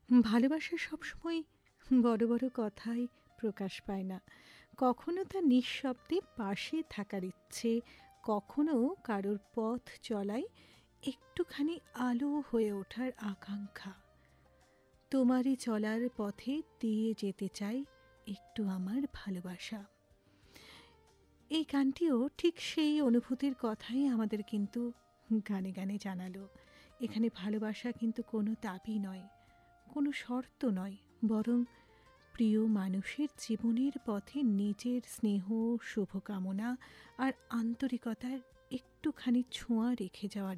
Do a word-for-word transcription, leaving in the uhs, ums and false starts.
ভালোবাসা সবসময় বড় বড় কথায় প্রকাশ পায় না। কখনো তা নিঃশব্দে পাশে থাকার ইচ্ছে, কখনো কারোর পথ চলায় একটুখানি আলো হয়ে ওঠার আকাঙ্ক্ষা। তোমারই চলার পথে দিয়ে যেতে চাই একটু আমার ভালোবাসা। এই গানটিও ঠিক সেই অনুভূতির কথাই আমাদের কিন্তু গানে গানে জানালো। এখানে ভালোবাসা কিন্তু কোনো দাবি নয়, কোনো শর্ত নয়, বরং প্রিয় মানুষের জীবনের পথে নিজের স্নেহ, শুভকামনা আর আন্তরিকতার একটুখানি ছোঁয়া রেখে যাওয়ার